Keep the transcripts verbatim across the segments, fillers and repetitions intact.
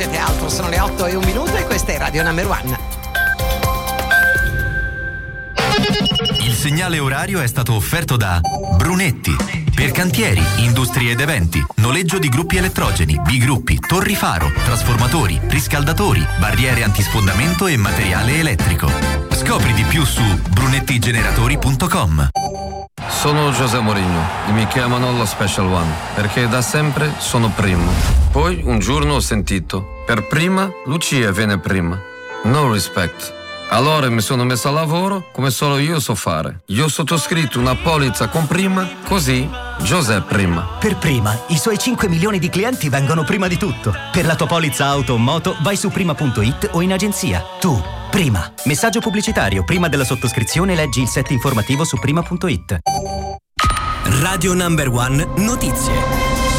Siete altro, sono le otto e un minuto e questa è Radio Number One. Il segnale orario è stato offerto da Brunetti. Per cantieri, industrie ed eventi, noleggio di gruppi elettrogeni, bigruppi, torri faro, trasformatori, riscaldatori, barriere antisfondamento e materiale elettrico. Scopri di più su brunettigeneratori punto com. Sono José Mourinho e mi chiamano lo Special One perché da sempre sono primo. Poi un giorno ho sentito: per prima Lucia viene prima. No respect. Allora mi sono messo a lavoro come solo io so fare. Io ho sottoscritto una polizza con prima, così José prima. Per prima, i suoi cinque milioni di clienti vengono prima di tutto. Per la tua polizza auto o moto vai su prima punto it o in agenzia. Tu, prima. Messaggio pubblicitario. Prima della sottoscrizione leggi il set informativo su prima punto it. Radio Number One Notizie.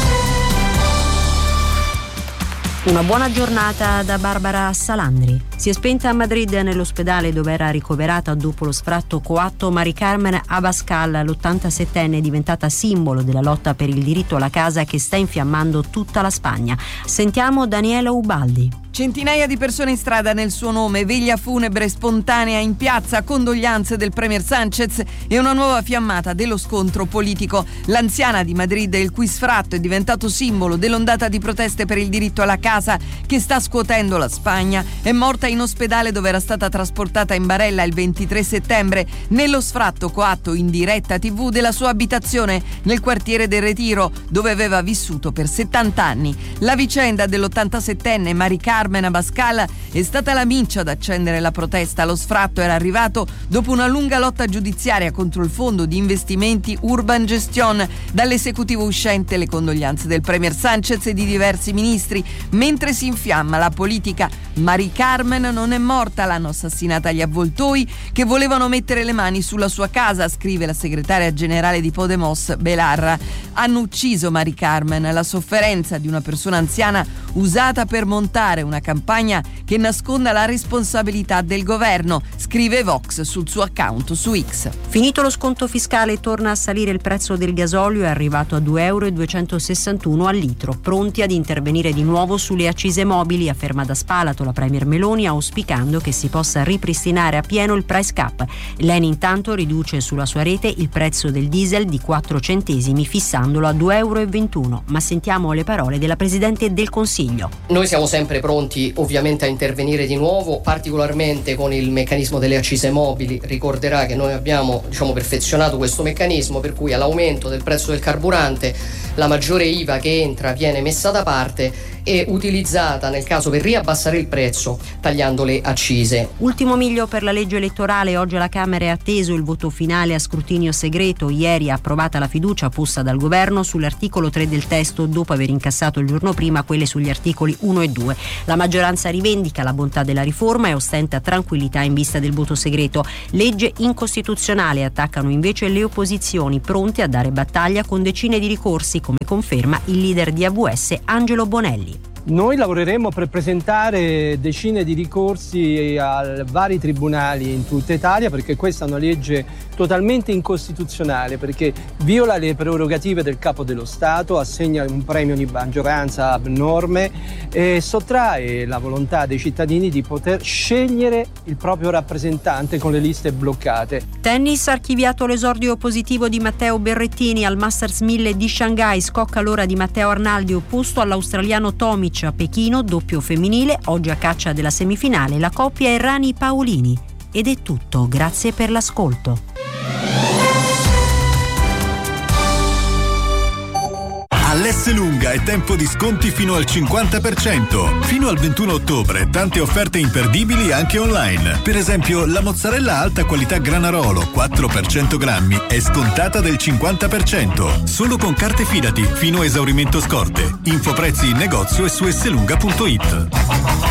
Una buona giornata da Barbara Salandri. Si è spenta a Madrid nell'ospedale dove era ricoverata dopo lo sfratto coatto Mari Carmen Abascal, l'ottantasettenne diventata simbolo della lotta per il diritto alla casa che sta infiammando tutta la Spagna. Sentiamo Daniela Ubaldi. Centinaia di persone in strada nel suo nome, veglia funebre spontanea in piazza, condoglianze del premier Sánchez e una nuova fiammata dello scontro politico. L'anziana di Madrid, il cui sfratto è diventato simbolo dell'ondata di proteste per il diritto alla casa che sta scuotendo la Spagna, è morta in ospedale dove era stata trasportata in barella il ventitré settembre nello sfratto coatto in diretta tivù della sua abitazione nel quartiere del Retiro, dove aveva vissuto per settanta anni. La vicenda dell'ottantasettenne Mari Carmen Abascal è stata la miccia ad accendere la protesta. Lo sfratto era arrivato dopo una lunga lotta giudiziaria contro il fondo di investimenti Urban Gestion. Dall'esecutivo uscente le condoglianze del premier Sánchez e di diversi ministri. Mentre si infiamma la politica, Mari Carmen non è morta, l'hanno assassinata gli avvoltoi che volevano mettere le mani sulla sua casa, scrive la segretaria generale di Podemos Belarra. Hanno ucciso Mari Carmen, la sofferenza di una persona anziana usata per montare una campagna che nasconda la responsabilità del governo, scrive Vox sul suo account su X. Finito lo sconto fiscale, torna a salire il prezzo del gasolio, è arrivato a due euro e duecentosessantuno al litro. Pronti ad intervenire di nuovo sulle accise mobili, afferma da Spalato la premier Meloni, auspicando che si possa ripristinare a pieno il price cap. L'Eni intanto riduce sulla sua rete il prezzo del diesel di quattro centesimi, fissandolo a due euro e ventuno. Ma sentiamo le parole della Presidente del Consiglio. Noi siamo sempre pronti ovviamente a intervenire di nuovo, particolarmente con il meccanismo delle accise mobili. Ricorderà che noi abbiamo diciamo perfezionato questo meccanismo per cui all'aumento del prezzo del carburante la maggiore I V A che entra viene messa da parte e utilizzata nel caso per riabbassare il prezzo tagliando le accise. Ultimo miglio per la legge elettorale, oggi alla Camera è atteso il voto finale a scrutinio segreto. Ieri ha approvata la fiducia posta dal governo sull'articolo tre del testo dopo aver incassato il giorno prima quelle sugli articoli uno e due. La maggioranza rivendica la bontà della riforma e ostenta tranquillità in vista del voto segreto. Legge incostituzionale, attaccano invece le opposizioni pronte a dare battaglia con decine di ricorsi, come conferma il leader di A V S Angelo Bonelli. Noi lavoreremo per presentare decine di ricorsi a vari tribunali in tutta Italia perché questa è una legge totalmente incostituzionale, perché viola le prerogative del Capo dello Stato, assegna un premio di maggioranza abnorme e sottrae la volontà dei cittadini di poter scegliere il proprio rappresentante con le liste bloccate. Tennis, archiviato l'esordio positivo di Matteo Berrettini al Masters mille di Shanghai, scocca l'ora di Matteo Arnaldi opposto all'australiano Tomic a Pechino, doppio femminile, oggi a caccia della semifinale la coppia Errani Paolini. Ed è tutto, grazie per l'ascolto. All'Esselunga è tempo di sconti fino al cinquanta per cento. Fino al ventuno ottobre, tante offerte imperdibili anche online. Per esempio, la mozzarella alta qualità Granarolo, quattro per cento grammi, è scontata del cinquanta per cento. Solo con carte Fidati, fino a esaurimento scorte. Info prezzi in negozio e su esselunga punto it.